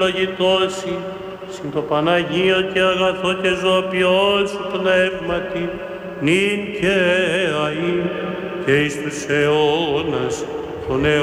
Λογητώσει, συν το Παναγίο και αγαθό και ζωοποιό σου πνεύματι, νυν και αΐ και εις τους αιώνας των αιώνων.